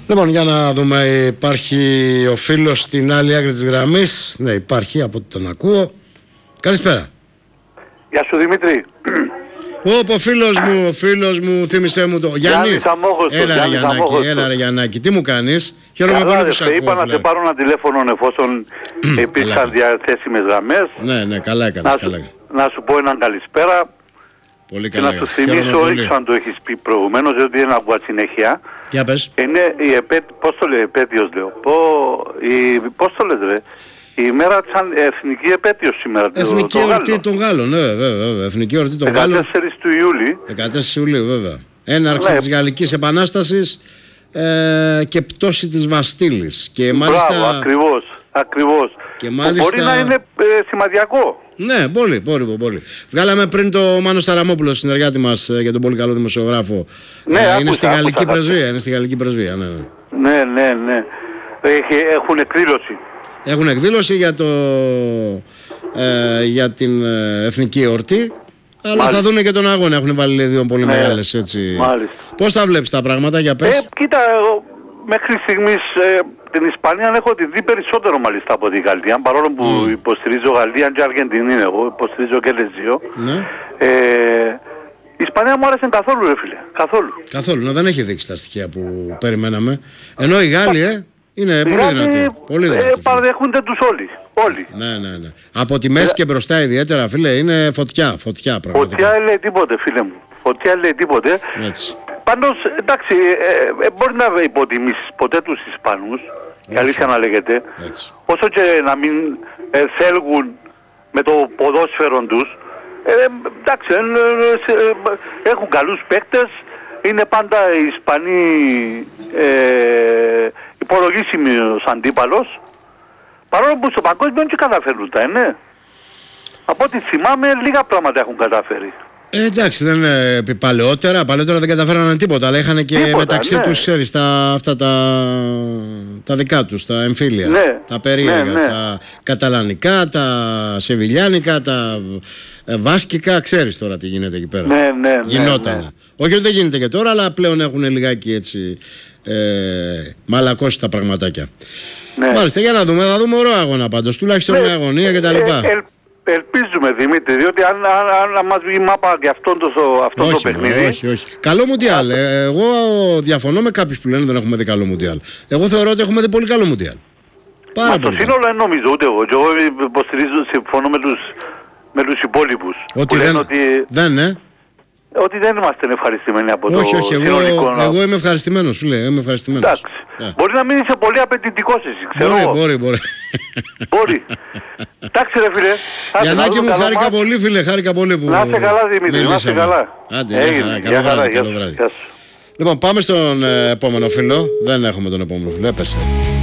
Λοιπόν, για να δούμε, υπάρχει ο φίλος στην άλλη άκρη της γραμμής. Ναι, υπάρχει, από ό,τι τον ακούω. Καλησπέρα. Γεια σου Δημήτρη. Ο φίλος μου, θύμισέ μου το. Γιάννη. Έλα ρε Γιαννάκη, τι μου κάνεις? Χαίρομαι πολύ που σ' ακούω. Είπα να σε πάρω ένα τηλέφωνο εφόσον υπήρξαν διαθέσιμες γραμμές. Ναι, καλά έκανες. Να σου πω έναν καλησπέρα. Πολύ καλά. Και να σου θυμίσω, όχι αν το έχεις πει προηγουμένως, διότι δεν ακούω συνέχεια. Για πες. Είναι η πώς το λέει, επέτειος λέω. Πώς το λες ρε. Η μέρα της εθνική επέτειος σήμερα. Εθνική εορτή των Γάλλων, βέβαια. Εθνική εορτή των Γάλλων. 14 του Ιούλη. 14 Ιουλίου, βέβαια. Έναρξη της Γαλλικής Επανάστασης και πτώση της Βαστίλης. Και μάλιστα... Μπράβο, ακριβώς. Και μάλιστα... Μπορεί να είναι σημαδιακό. Ναι, πολύ. Βγάλαμε πριν το Μάνο Σταραμόπουλο, συνεργάτη μας, για τον πολύ καλό δημοσιογράφο. Ναι, είναι στη Γαλλική Πρεσβεία. Ναι. Έχουν εκδήλωση. Έχουν εκδήλωση για την εθνική εορτή. Αλλά μάλιστα. Θα δούνε και τον αγώνα. Έχουν βάλει δύο πολύ μεγάλες έτσι. Μάλιστα. Πώς τα βλέπεις τα πράγματα, για πες? Κοίτα, μέχρι στιγμής την Ισπανία έχω τη δει περισσότερο μάλιστα από τη Γαλλία. Παρόλο που υποστηρίζω Γαλλία και Αργεντινή, εγώ υποστηρίζω και τις δύο. Ναι. Η Ισπανία μου άρεσε καθόλου, ρε φίλε. Καθόλου. Δεν έχει δείξει τα στοιχεία που περιμέναμε. Ενώ οι Γάλλοι είναι πολύ δυνατοί. Παραδέχονται τους όλοι. Ναι. Από τη μέση και μπροστά ιδιαίτερα, φίλε, είναι φωτιά πραγματικά. Φωτιά λέει τίποτε, φίλε μου. Έτσι. Πάντως, εντάξει, μπορεί να υποτιμήσεις ποτέ τους Ισπανούς, η αλήθεια να λέγεται, έτσι. Όσο και να μην θέλουν με το ποδόσφαιρο τους, εντάξει, έχουν καλούς παίκτες, είναι πάντα οι Ισπανοί υπολογίσιμος αντίπαλος, παρόλο που στο παγκόσμιο δεν καταφέρουν τα, ναι. Από ό,τι θυμάμαι, λίγα πράγματα έχουν καταφέρει. Εντάξει, δεν παλαιότερα δεν καταφέρανε τίποτα, αλλά είχαν και μεταξύ τους, ξέρεις, αυτά τα δικά τους, τα εμφύλια, τα περίεργα, τα καταλανικά, τα σεβιλιάνικα, τα βάσκικα, ξέρεις τώρα τι γίνεται εκεί πέρα. Γινότανε. Όχι ότι δεν γίνεται και τώρα, αλλά πλέον έχουν λιγάκι έτσι μαλακώσει τα πραγματάκια. Μάλιστα, για να δούμε, θα δούμε ωραίο αγώνα πάντως, τουλάχιστον μια αγωνία κτλ. Ελπίζουμε, Δημήτρη, διότι αν μας βγει μάπα και αυτό το παιχνίδι... Όχι. Καλό Μουντιάλ. Εγώ διαφωνώ με κάποιους που λένε δεν έχουμε δει καλό Μουντιάλ. Εγώ θεωρώ ότι έχουμε δει πολύ καλό Μουντιάλ. Πάρα πολύ. Στο σύνολο δεν νομίζω ούτε εγώ. Και εγώ συμφωνώ με τους υπόλοιπους. Ότι δεν είμαστε ευχαριστημένοι από το συνολικό. Εγώ είμαι ευχαριστημένος, φίλε. Εντάξει. Μπορεί να μην είσαι πολύ απαιτητικός εσύ, ξέρω. Μπορεί. Εντάξει ρε φίλε. Γιαννάκη μου, χάρηκα πολύ, φίλε. Που να είστε καλά, Δημήτρη. Να είστε καλά. Άντε, καλό βράδυ. Λοιπόν, πάμε στον επόμενο φίλο. Δεν έχουμε τον επόμενο φίλο. Έπεσε.